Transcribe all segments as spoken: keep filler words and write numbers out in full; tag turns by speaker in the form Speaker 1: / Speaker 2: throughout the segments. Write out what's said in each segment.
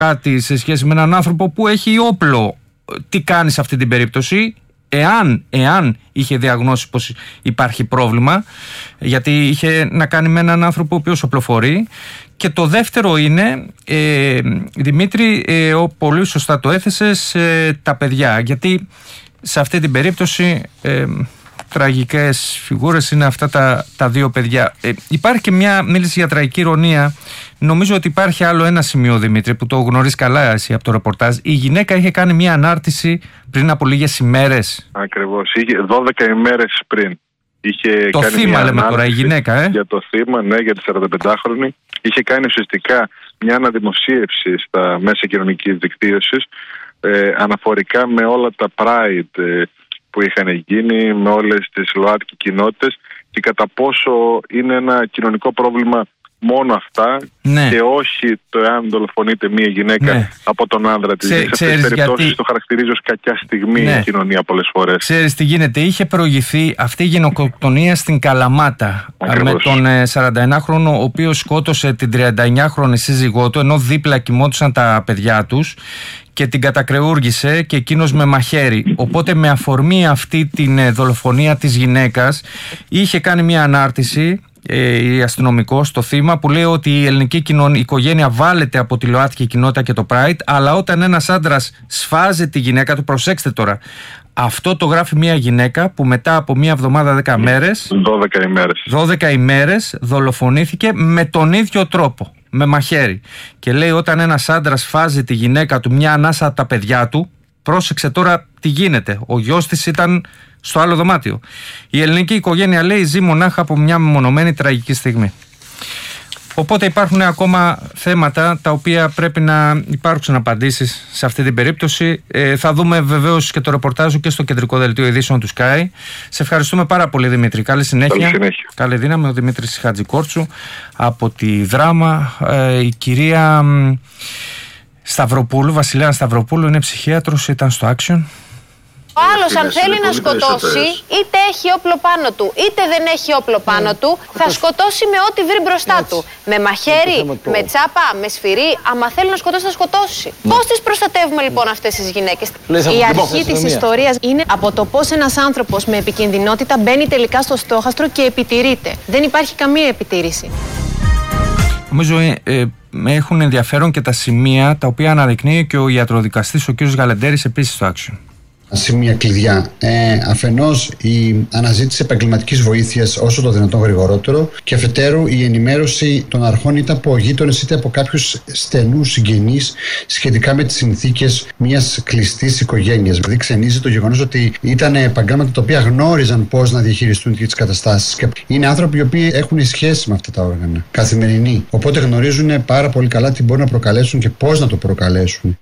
Speaker 1: κάτι σε σχέση με έναν άνθρωπο που έχει όπλο. Τι κάνει σε αυτή την περίπτωση? Εάν, εάν είχε διαγνώσει πως υπάρχει πρόβλημα, γιατί είχε να κάνει με έναν άνθρωπο ο οποίος οπλοφορεί. Και το δεύτερο είναι, ε, Δημήτρη, ε, ο, πολύ σωστά το έθεσες, ε, τα παιδιά. Γιατί σε αυτή την περίπτωση ε, τραγικές φιγούρες είναι αυτά τα, τα δύο παιδιά. Ε, υπάρχει και μια, μίληση για τραγική ηρωνία. Νομίζω ότι υπάρχει άλλο ένα σημείο, Δημήτρη, που το γνωρίζεις καλά εσύ από το ρεπορτάζ. Η γυναίκα είχε κάνει μια ανάρτηση πριν από λίγες ημέρες.
Speaker 2: Ακριβώς, είχε δώδεκα ημέρες πριν. Είχε
Speaker 1: το
Speaker 2: κάνει
Speaker 1: θύμα
Speaker 2: μια
Speaker 1: λέμε τώρα, η γυναίκα, ε.
Speaker 2: Για το θύμα, ναι, για τη σαρανταπεντάχρονη. Είχε κάνει ουσιαστικά μια αναδημοσίευση στα μέσα κοινωνικής δικτύωσης ε, αναφορικά με όλα τα Pride ε, που είχαν γίνει, με όλες τις ΛΟΑΤΚΙ κοινότητες και κατά πόσο είναι ένα κοινωνικό πρόβλημα μόνο αυτά, ναι, και όχι το εάν δολοφονείται μία γυναίκα, ναι, από τον άνδρα της. Σε αυτές τις περιπτώσεις γιατί... το χαρακτηρίζω ως κακιά στιγμή, ναι, η κοινωνία πολλές φορές.
Speaker 1: Ξέρεις τι γίνεται? Είχε προηγηθεί αυτή η γενοκτονία στην Καλαμάτα. Ακριβώς. Με τον σαρανταενάχρονο ο οποίος σκότωσε την τριανταεννιάχρονη σύζυγό του, ενώ δίπλα κοιμόντουσαν τα παιδιά τους, και την κατακρεούργησε και εκείνος με μαχαίρι. Οπότε με αφορμή αυτή την δολοφονία της γυναίκας είχε κάνει μια ανάρτηση η αστυνομικός στο θύμα που λέει ότι η ελληνική κοινωνία, η οικογένεια βάλεται από τη ΛΟΑΤΚΙ κοινότητα και το Pride, αλλά όταν ένας άντρας σφάζει τη γυναίκα του, προσέξτε τώρα, αυτό το γράφει μια γυναίκα που μετά από μια εβδομάδα δέκα μέρες,
Speaker 2: δώδεκα ημέρες,
Speaker 1: δώδεκα ημέρες δολοφονήθηκε με τον ίδιο τρόπο, με μαχαίρι. Και λέει όταν ένας άντρας σφάζει τη γυναίκα του μια ανάσα από τα παιδιά του, πρόσεξε τώρα τι γίνεται, ο γιος της ήταν στο άλλο δωμάτιο. Η ελληνική οικογένεια, λέει, ζει μονάχα από μια μεμονωμένη τραγική στιγμή. Οπότε υπάρχουν ακόμα θέματα τα οποία πρέπει να υπάρξουν απαντήσεις σε αυτή την περίπτωση. Ε, θα δούμε βεβαίως και το ρεπορτάζ και στο κεντρικό δελτίο ειδήσεων του Sky. Σε ευχαριστούμε πάρα πολύ, Δημήτρη. Καλή συνέχεια.
Speaker 2: Καλή συνέχεια.
Speaker 1: Καλή δύναμη. Ο Δημήτρης Χατζικόρτσου από τη Δράμα. Ε, η κυρία Σταυροπούλου, Βασιλέα Σταυροπούλου, είναι ψυχίατρος, ήταν στο Action.
Speaker 3: Ο άλλος αν θέλει να σκοτώσει, είτε έχει όπλο πάνω του, είτε δεν έχει όπλο πάνω του, θα σκοτώσει με ό,τι βρει μπροστά του. Με μαχαίρι, με τσάπα, με σφυρί. Άμα θέλει να σκοτώσει, θα σκοτώσει. Πώς τις προστατεύουμε λοιπόν αυτές τις γυναίκες?
Speaker 4: Η αρχή της ιστορίας είναι από το πώς ένας άνθρωπος με επικινδυνότητα μπαίνει τελικά στο στόχαστρο και επιτηρείται. Δεν υπάρχει καμία επιτήρηση.
Speaker 1: Νομίζω ε, ε, έχουν ενδιαφέρον και τα σημεία τα οποία αναδεικνύει και ο ιατροδικαστής ο κ. Γαλεντέρης επίσης στο Action.
Speaker 5: Σημεία κλειδιά. Ε, αφενός η αναζήτηση επαγγελματικής βοήθειας όσο το δυνατόν γρηγορότερο, και αφετέρου η ενημέρωση των αρχών είτε από γείτονες είτε από κάποιους στενούς συγγενείς σχετικά με τις συνθήκες μιας κλειστής οικογένειας. Δηλαδή ξενίζει το γεγονός ότι ήταν επαγγέλματα τα οποία γνώριζαν πώς να διαχειριστούν τις καταστάσεις και είναι άνθρωποι οι οποίοι έχουν σχέση με αυτά τα όργανα καθημερινή. Οπότε γνωρίζουν πάρα πολύ καλά τι μπορούν να προκαλέσουν και πώς να το προκαλέσουν.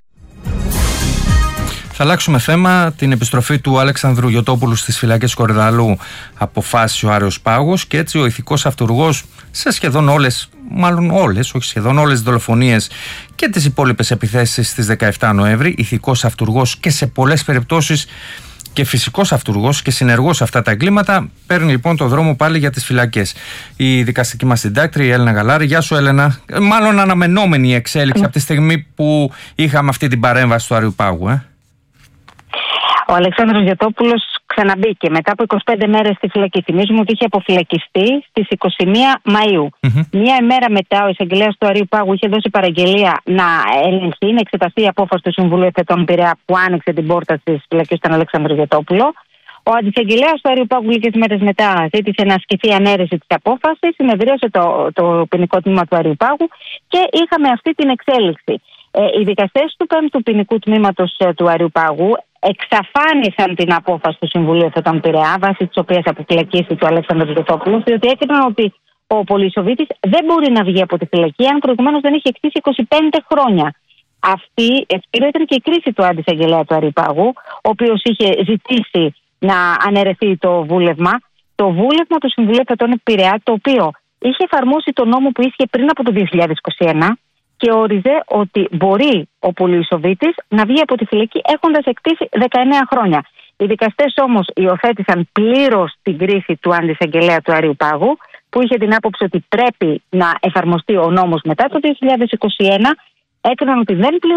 Speaker 1: Θα αλλάξουμε θέμα. Την επιστροφή του Αλεξανδρού Γιωτόπουλου στις φυλακές Κορυδαλού αποφάσισε ο Άρεος Πάγος και έτσι ο ηθικός αυτουργός σε σχεδόν όλες, μάλλον όλες, όχι σχεδόν όλες τις δολοφονίες και τις υπόλοιπες επιθέσεις στις δεκαεφτά Νοέμβρη, ηθικός αυτουργός και σε πολλές περιπτώσεις και φυσικός αυτουργός και συνεργός σε αυτά τα εγκλήματα, παίρνει λοιπόν το δρόμο πάλι για τις φυλακές. Η δικαστική μας συντάκτρια, η Έλενα Γαλάρη. Γεια σου, Έλενα. Μάλλον αναμενόμενη η εξέλιξη από τη στιγμή που είχαμε αυτή την παρέμβαση του Άριου Πάγου, ε.
Speaker 6: Ο Αλεξάνδρος Γιωτόπουλος ξαναμπήκε μετά από είκοσι πέντε μέρες στη φυλακή. Θυμίζουμε ότι είχε αποφυλακιστεί στις είκοσι μία Μαΐου. Mm-hmm. Μία ημέρα μετά, ο εισαγγελέας του Αρείου Πάγου είχε δώσει παραγγελία να ελεγχθεί, να εξεταστεί η απόφαση του Συμβουλίου Εφετών Πειραιά που άνοιξε την πόρτα της φυλακής στον Αλεξάνδρο Γιωτόπουλο. Ο αντισαγγελέας του Αρείου Πάγου λίγες μέρες μετά ζήτησε να ασκηθεί ανέρεση της απόφασης, συνεδρίασε το, το ποινικό τμήμα του Αρείου Πάγου και είχαμε αυτή την εξέλιξη. Ε, οι δικαστές του πέμπτου ποινικού τμήματος ε, του Αρείου Πάγου εξαφάνισαν την απόφαση του Συμβουλίου Εφετών Πειραιά, βάσει της οποίας αποφυλακίστηκε του Αλέξανδρου Γιωτόπουλου, διότι έκριναν ότι ο Πολυσοβίτης δεν μπορεί να βγει από τη φυλακή αν προηγουμένως δεν έχει εκτίσει είκοσι πέντε χρόνια. Αυτή ήταν και η κρίση του αντισαγγελέα του Αρείου Πάγου, ο οποίος είχε ζητήσει να αναιρεθεί το βούλευμα. Το βούλευμα του Συμβουλίου Εφετών Πειραιά, το οποίο είχε εφαρμόσει τον νόμο που ίσχυε πριν από το δύο χιλιάδες είκοσι ένα. Και όριζε ότι μπορεί ο Πολυσοβίτης να βγει από τη φυλακή έχοντας εκτίσει δεκαεννέα χρόνια. Οι δικαστές όμως υιοθέτησαν πλήρως την κρίση του αντισαγγελέα του Αρείου Πάγου, που είχε την άποψη ότι πρέπει να εφαρμοστεί ο νόμος μετά το δύο χιλιάδες είκοσι ένα έκαναν ότι δεν